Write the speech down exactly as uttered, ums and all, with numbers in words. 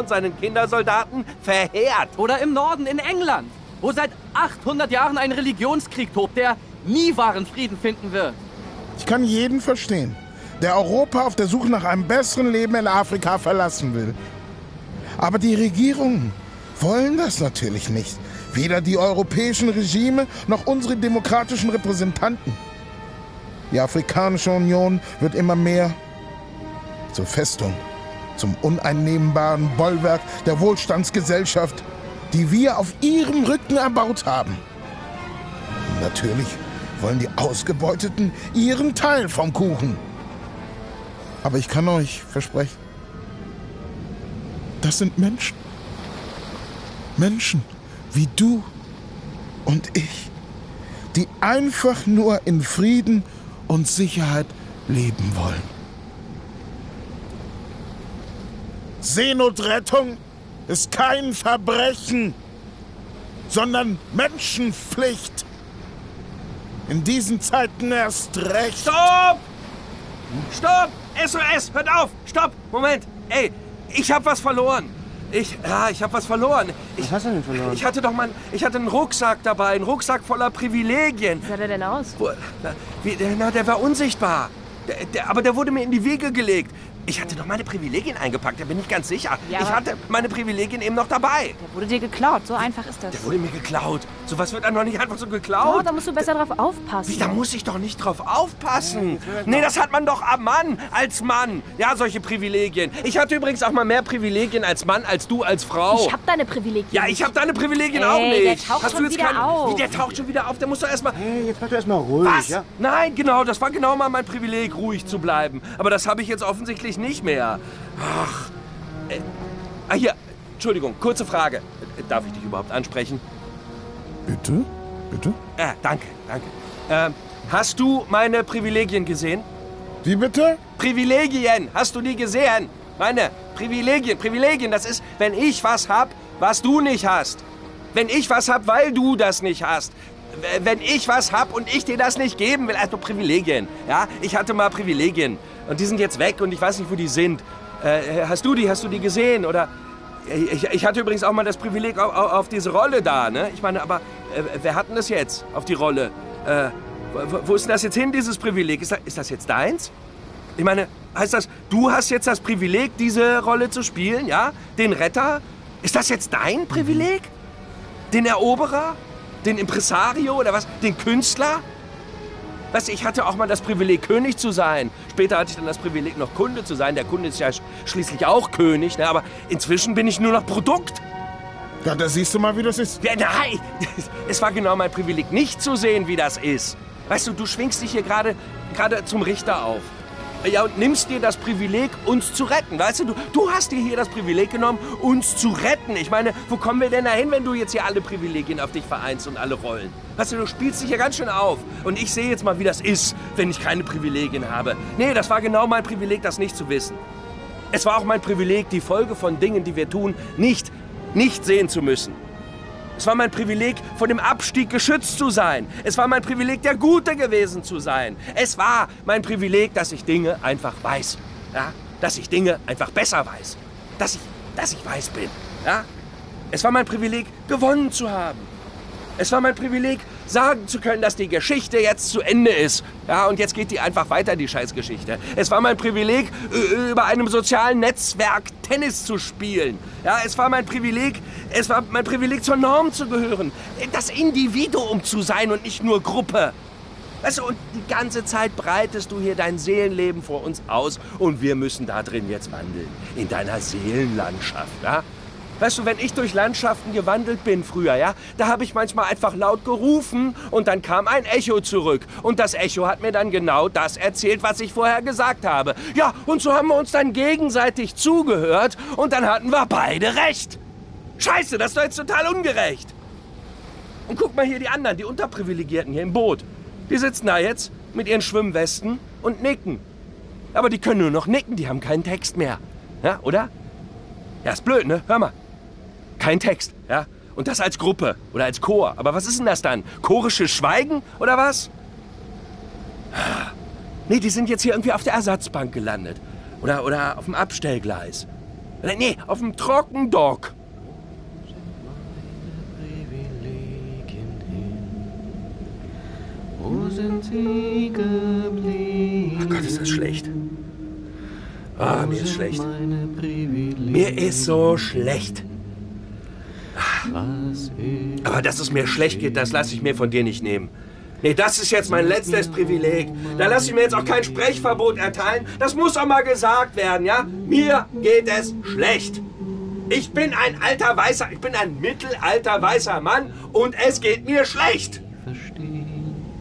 und seinen Kindersoldaten verheert. Oder im Norden in England, wo seit achthundert Jahren ein Religionskrieg tobt, der nie wahren Frieden finden wird. Ich kann jeden verstehen, der Europa auf der Suche nach einem besseren Leben in Afrika verlassen will. Aber die Regierungen wollen das natürlich nicht. Weder die europäischen Regime noch unsere demokratischen Repräsentanten. Die Afrikanische Union wird immer mehr zur Festung, zum uneinnehmbaren Bollwerk der Wohlstandsgesellschaft, die wir auf ihrem Rücken erbaut haben. Und natürlich wollen die Ausgebeuteten ihren Teil vom Kuchen. Aber ich kann euch versprechen, das sind Menschen. Menschen wie du und ich, die einfach nur in Frieden und Sicherheit leben wollen. Seenotrettung ist kein Verbrechen, sondern Menschenpflicht. In diesen Zeiten erst recht. Stopp! Stopp! S O S! Hört auf! Stopp! Moment! Ey, ich hab was verloren. Ich, ja, ich hab was verloren. Ich, Was hast du denn verloren? Ich hatte doch mal, ich hatte einen Rucksack dabei, einen Rucksack voller Privilegien. Wie sah der denn aus? Wo, na, wie, der, na, der war unsichtbar. Der, der, aber der wurde mir in die Wiege gelegt. Ich hatte doch meine Privilegien eingepackt, da bin ich ganz sicher. Ja, ich hatte meine Privilegien eben noch dabei. Der wurde dir geklaut, so einfach ist das. Der wurde mir geklaut. Sowas wird dann noch nicht einfach so geklaut. Oh, da musst du besser drauf aufpassen. Wie, da muss ich doch nicht drauf aufpassen. Nee, das hat man doch am Mann, als Mann. Ja, solche Privilegien. Ich hatte übrigens auch mal mehr Privilegien als Mann, als du als Frau. Ich hab deine Privilegien. Ja, ich hab deine Privilegien Ey, auch nicht. der taucht Hast schon du jetzt wieder keine... auf. Wie, der taucht schon wieder auf? Der muss doch erstmal... Hey, jetzt mach doch erstmal ruhig, Was? ja? Nein, genau, das war genau mal mein Privileg, ruhig zu bleiben. Aber das habe ich jetzt offensichtlich nicht mehr. Ach, äh, ah, hier, Entschuldigung, kurze Frage. Darf ich dich überhaupt ansprechen? Bitte? Bitte? Äh, danke, danke. Ähm, hast du meine Privilegien gesehen? Wie bitte? Privilegien, hast du die gesehen? Meine Privilegien, Privilegien, das ist, wenn ich was hab, was du nicht hast. Wenn ich was hab, weil du das nicht hast. W- Wenn ich was hab und ich dir das nicht geben will, also Privilegien. Ja, ich hatte mal Privilegien und die sind jetzt weg und ich weiß nicht, wo die sind. Äh, hast du die, hast du die gesehen? Oder ich, ich hatte übrigens auch mal das Privileg auf, auf diese Rolle da, ne? Ich meine, aber äh, wer hat denn das jetzt auf die Rolle? Äh, wo, wo ist denn das jetzt hin, dieses Privileg? Ist das, ist das jetzt deins? Ich meine, heißt das, du hast jetzt das Privileg, diese Rolle zu spielen, ja? Den Retter? Ist das jetzt dein Privileg? Den Eroberer? Den Impresario oder was? Den Künstler? Weißt du, ich hatte auch mal das Privileg, König zu sein. Später hatte ich dann das Privileg, noch Kunde zu sein. Der Kunde ist ja sch- schließlich auch König, ne? Aber inzwischen bin ich nur noch Produkt. Ja, da siehst du mal, wie das ist. Ja, nein, es war genau mein Privileg, nicht zu sehen, wie das ist. Weißt du, du schwingst dich hier gerade gerade zum Richter auf. Ja, und nimmst dir das Privileg, uns zu retten. Weißt du, du, du hast dir hier das Privileg genommen, uns zu retten. Ich meine, wo kommen wir denn dahin, wenn du jetzt hier alle Privilegien auf dich vereinst und alle Rollen? Weißt du, du spielst dich ja ganz schön auf. Und ich sehe jetzt mal, wie das ist, wenn ich keine Privilegien habe. Nee, das war genau mein Privileg, das nicht zu wissen. Es war auch mein Privileg, die Folge von Dingen, die wir tun, nicht, nicht sehen zu müssen. Es war mein Privileg, vor dem Abstieg geschützt zu sein. Es war mein Privileg, der Gute gewesen zu sein. Es war mein Privileg, dass ich Dinge einfach weiß. Ja? Dass ich Dinge einfach besser weiß. Dass ich, dass ich weiß bin. Ja? Es war mein Privileg, gewonnen zu haben. Es war mein Privileg, sagen zu können, dass die Geschichte jetzt zu Ende ist. Ja, und jetzt geht die einfach weiter, die Scheißgeschichte. Es war mein Privileg, über einem sozialen Netzwerk Tennis zu spielen. Ja, es war mein Privileg, es war mein Privileg, zur Norm zu gehören. Das Individuum zu sein und nicht nur Gruppe. Weißt du, und die ganze Zeit breitest du hier dein Seelenleben vor uns aus und wir müssen da drin jetzt wandeln. In deiner Seelenlandschaft, ja? Weißt du, wenn ich durch Landschaften gewandelt bin früher, ja, da habe ich manchmal einfach laut gerufen und dann kam ein Echo zurück. Und das Echo hat mir dann genau das erzählt, was ich vorher gesagt habe. Ja, und so haben wir uns dann gegenseitig zugehört und dann hatten wir beide recht. Scheiße, das ist doch jetzt total ungerecht. Und guck mal hier die anderen, die Unterprivilegierten hier im Boot. Die sitzen da jetzt mit ihren Schwimmwesten und nicken. Aber die können nur noch nicken, die haben keinen Text mehr. Ja, oder? Ja, ist blöd, ne? Hör mal. Kein Text, ja? Und das als Gruppe oder als Chor. Aber was ist denn das dann? Chorisches Schweigen oder was? Nee, die sind jetzt hier irgendwie auf der Ersatzbank gelandet. Oder, oder auf dem Abstellgleis. Nee, auf dem Trockendock. Wo sind sie geblieben? Ach Gott, ist das schlecht. Ah, mir ist schlecht. Meine Privilegien? Mir ist so schlecht. Was ist Aber dass es mir schlecht geht, das lasse ich mir von dir nicht nehmen. Nee, das ist jetzt mein letztes Privileg. Da lasse ich mir jetzt auch kein Sprechverbot erteilen. Das muss auch mal gesagt werden, ja? Mir geht es schlecht. Ich bin ein alter weißer, ich bin ein mittelalter weißer Mann und es geht mir schlecht.